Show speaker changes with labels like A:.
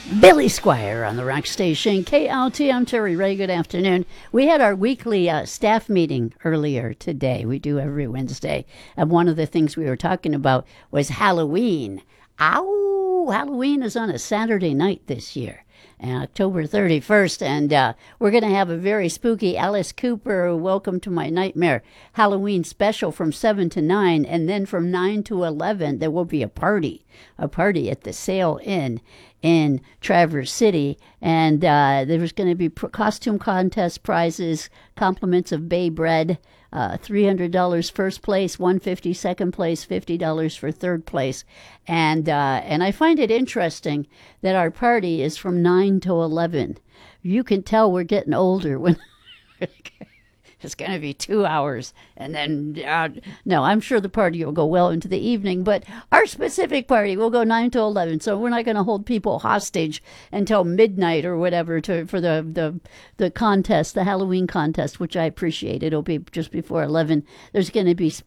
A: Billy Squire on the Rock Station, KLT. I'm Terry Ray. Good afternoon. We had our weekly staff meeting earlier today. We do every Wednesday. And one of the things we were talking about was Halloween. Ow! Halloween is on a Saturday night this year, October 31st, and we're going to have a very spooky Alice Cooper Welcome to My Nightmare Halloween special from 7 to 9, and then from 9 to 11 there will be a party at the Sail Inn in Traverse City, and there's going to be costume contest prizes, compliments of Bay Bread, $300 first place, $150 second place, $50 for third place, and I find it interesting that our party is from 9 to 11. You can tell we're getting older when it's going to be 2 hours, and then no, I'm sure the party will go well into the evening, but our specific party will go 9 to 11, so we're not going to hold people hostage until midnight or whatever for the contest, the Halloween contest, which I appreciate. It'll be just before 11. There's going to be